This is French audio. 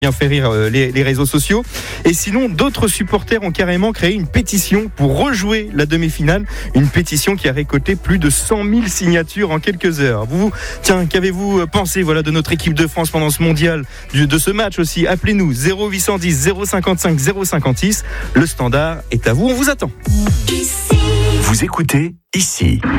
bien fait rire les réseaux sociaux. Et sinon, d'autres supporters ont carrément créé une pétition pour rejouer la demi-finale. Une pétition qui a récolté plus de 100 000 signatures en quelques heures. Qu'avez-vous pensé de notre équipe de France pendant ce mondial, de ce match aussi? Appelez-nous 0810 055 056. Le standard est à vous, on vous attend. Vous écoutez ici.